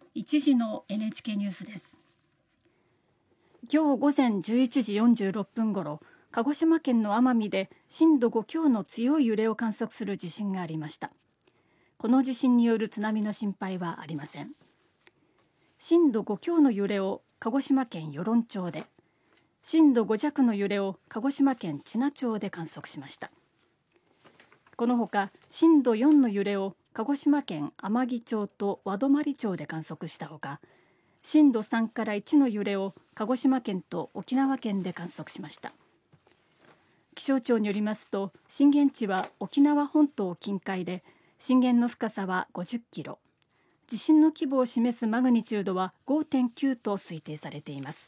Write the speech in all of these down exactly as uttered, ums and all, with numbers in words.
一時の エヌエイチケー ニュースです。今日午前じゅういちじよんじゅうろっぷんごろ、鹿児島県の奄美で震度ご強の強い揺れを観測する地震がありました。この地震による津波の心配はありません。震度ご強の揺れを鹿児島県与論町で、震度ご弱の揺れを鹿児島県知名町で観測しました。このほか震度よんの揺れを鹿児島県天城町と和泊町で観測したほか、震度さんからいちの揺れを鹿児島県と沖縄県で観測しました。気象庁によりますと、震源地は沖縄本島近海で、震源の深さはごじゅっキロ、地震の規模を示すマグニチュードは ごてんきゅう と推定されています。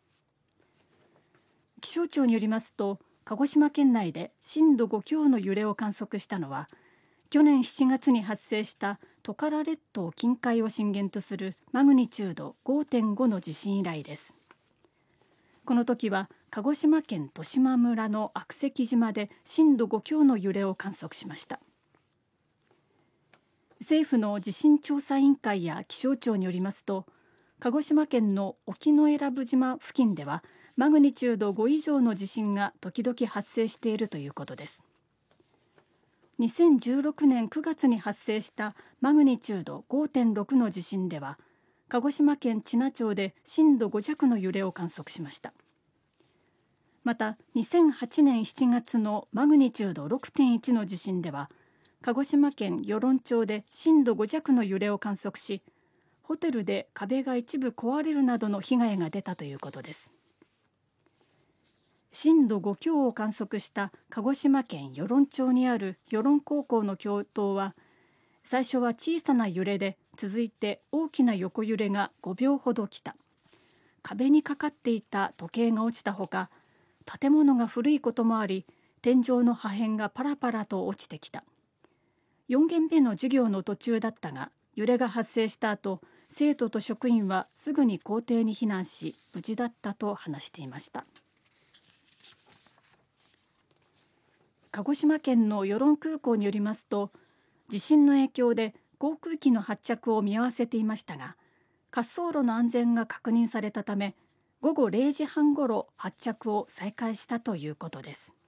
気象庁によりますと、鹿児島県内で震度ご強の揺れを観測したのは、去年しちがつに発生したトカラ列島近海を震源とするマグニチュード ごてんご の地震以来です。この時は鹿児島県十島村の悪石島で震度ご強の揺れを観測しました。政府の地震調査委員会や気象庁によりますと、鹿児島県の沖永良部島付近ではマグニチュードご以上の地震が時々発生しているということです。にせんじゅうろくねんくがつに発生したマグニチュード ごてんろく の地震では、鹿児島県知名町で震度ご弱の揺れを観測しました。またにせんはちねんしちがつのマグニチュード ろくてんいち の地震では、鹿児島県与論町で震度ご弱の揺れを観測し、ホテルで壁が一部壊れるなどの被害が出たということです。震度ご強を観測した鹿児島県与論町にある与論高校の教頭は、最初は小さな揺れで続いて大きな横揺れがごびょうほど来た。壁にかかっていた時計が落ちたほか、建物が古いこともあり、天井の破片がパラパラと落ちてきた。よん限目の授業の途中だったが、揺れが発生した後、生徒と職員はすぐに校庭に避難し、無事だったと話していました。鹿児島県の与論空港によりますと、地震の影響で航空機の発着を見合わせていましたが、滑走路の安全が確認されたため、ごごれいじはんごろ発着を再開したということです。